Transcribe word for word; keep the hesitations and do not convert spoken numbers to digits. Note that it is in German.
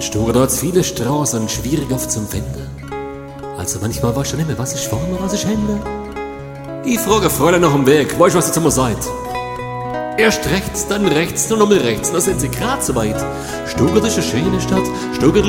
Stuttgart hat's viele Straßen, schwierig oft zum Finden. Also manchmal weißt du nicht mehr, was ist vorne, was ist hinten. Ich frage Fräulein nach dem Weg, weißt du, was ihr zu mir seid? Erst rechts, dann rechts, dann nochmal rechts, dann sind sie grad so weit. Stuttgart ist eine schöne Stadt, Stuttgart